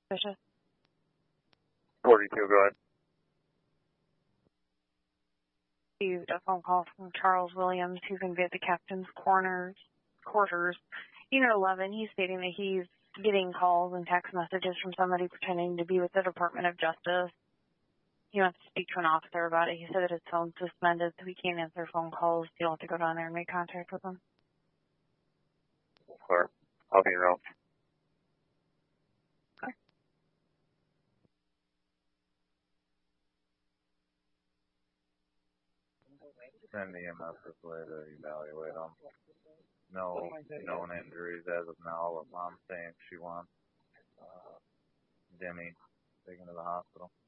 Suspicious. 42, go ahead. Received a phone call from Charles Williams, who can be at the captain's quarters. Unit 11, he's stating that he's getting calls and text messages from somebody pretending to be with the Department of Justice. He wants to speak to an officer about it. He said that his phone's suspended, so he can't answer phone calls. He'll have to go down there and make contact with them. Clear. I'll be around. Okay. Send EMS this way to evaluate them. No known injuries as of now. What Mom's saying she wants Demi taken to the hospital.